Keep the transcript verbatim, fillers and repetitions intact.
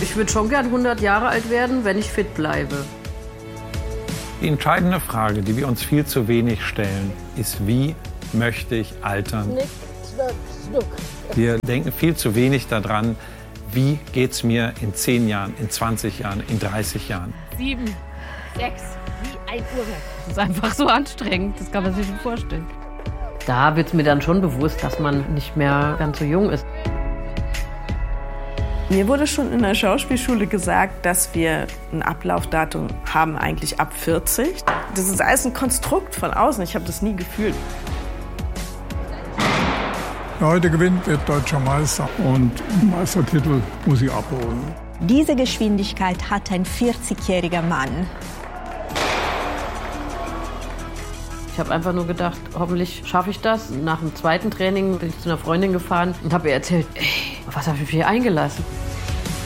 Ich würde schon gern hundert Jahre alt werden, wenn ich fit bleibe. Die entscheidende Frage, die wir uns viel zu wenig stellen, ist, wie möchte ich altern? Wir denken viel zu wenig daran, wie geht es mir in zehn Jahren, in zwanzig Jahren, in dreißig Jahren. Sieben, sechs, wie ein Uhrwerk. Das ist einfach so anstrengend, das kann man sich schon vorstellen. Da wird mir dann schon bewusst, dass man nicht mehr ganz so jung ist. Mir wurde schon in der Schauspielschule gesagt, dass wir ein Ablaufdatum haben, eigentlich ab vierzig. Das ist alles ein Konstrukt von außen, ich habe das nie gefühlt. Wer heute gewinnt, wird deutscher Meister und den Meistertitel muss ich abholen. Diese Geschwindigkeit hat ein vierzigjähriger Mann. Ich habe einfach nur gedacht, hoffentlich schaffe ich das. Nach dem zweiten Training bin ich zu einer Freundin gefahren und habe ihr erzählt, ey, auf was habe ich mich hier eingelassen?